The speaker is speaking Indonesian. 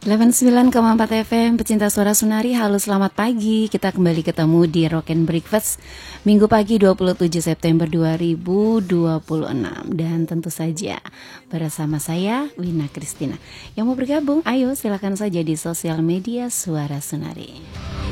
89,4 FM pecinta suara Sunari, halo selamat pagi. Kita kembali ketemu di Rock and Breakfast Minggu pagi 27 September 2026. Dan tentu saja bersama saya Wina Kristina. Yang mau bergabung, ayo silakan saja di sosial media Suara Sunari.